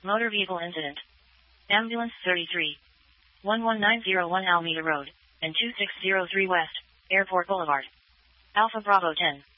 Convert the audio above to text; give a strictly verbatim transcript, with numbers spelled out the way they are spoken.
Motor vehicle incident. Ambulance thirty-three. one one nine zero one Alameda Road, and two six zero three West, Airport Boulevard. Alpha Bravo ten.